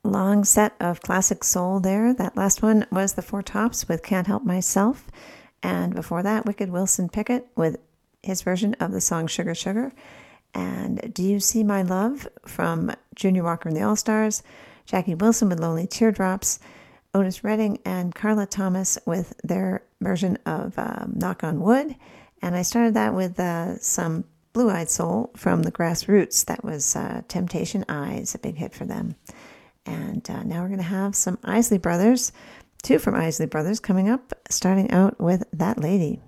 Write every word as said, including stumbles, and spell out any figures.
long set of classic soul there. That last one was the Four Tops with Can't Help Myself. And before that, Wicked Wilson Pickett with his version of the song Sugar Sugar. And Do You See My Love from Junior Walker and the All-Stars. Jackie Wilson with Lonely Teardrops. Otis Redding and Carla Thomas with their version of um, Knock on Wood. And I started that with uh, some Blue-Eyed Soul from the Grassroots. That was uh, Temptation Eyes, a big hit for them. And uh, now we're going to have some Isley Brothers, two from Isley Brothers coming up, starting out with That Lady.